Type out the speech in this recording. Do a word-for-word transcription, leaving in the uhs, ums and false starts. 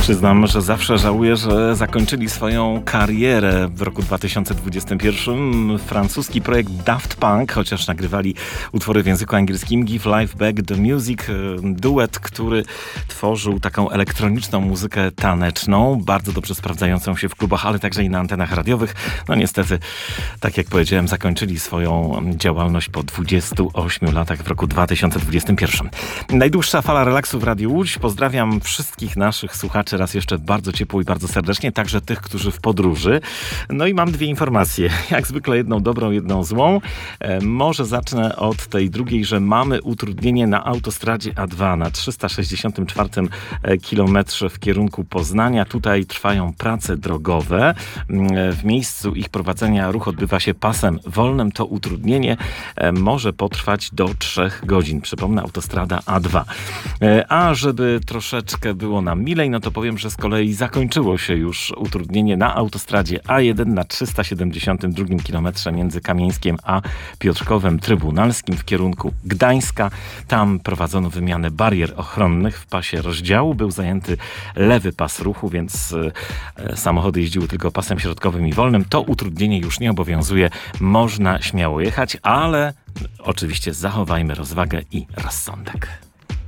Przyznam, że zawsze żałuję, że zakończyli swoją karierę w roku dwa tysiące dwudziestym pierwszym. Francuski projekt Daft Punk, chociaż nagrywali utwory w języku angielskim, Give Life Back the Music, duet, który tworzył taką elektroniczną muzykę taneczną, bardzo dobrze sprawdzającą się w klubach, ale także i na antenach radiowych. No niestety, tak jak powiedziałem, zakończyli swoją działalność po dwudziestu ośmiu latach w roku dwa tysiące dwudziestym pierwszym. Najdłuższa fala relaksu w Radiu Łódź. Pozdrawiam wszystkich naszych słuchaczy raz jeszcze bardzo ciepło i bardzo serdecznie, także tych, którzy w podróży. No i mam dwie informacje. Jak zwykle jedną dobrą, jedną złą. E, może zacznę od tej drugiej, że mamy utrudnienie na autostradzie A dwa na trzysta sześćdziesiątym czwartym kilometrze w kierunku Poznania. Tutaj trwają prace drogowe. W miejscu ich prowadzenia ruch odbywa się pasem wolnym. To utrudnienie e, może potrwać do trzech godzin. Przypomnę, autostrada A dwa. E, a żeby troszeczkę było nam milej, no to powiem, że z kolei zakończyło się już utrudnienie na autostradzie A jeden na trzysta siedemdziesiątym drugim kilometrze między Kamieńskiem a Piotrkowem Trybunalskim w kierunku Gdańska. Tam prowadzono wymianę barier ochronnych w pasie rozdziału. Był zajęty lewy pas ruchu, więc e, samochody jeździły tylko pasem środkowym i wolnym. To utrudnienie już nie obowiązuje. Można śmiało jechać, ale oczywiście zachowajmy rozwagę i rozsądek.